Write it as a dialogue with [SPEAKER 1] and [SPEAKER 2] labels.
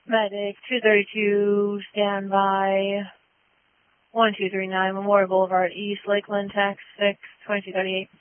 [SPEAKER 1] Medic 232, standby. 1239 Memorial Boulevard East, Lakeland, Tax 6, 2238.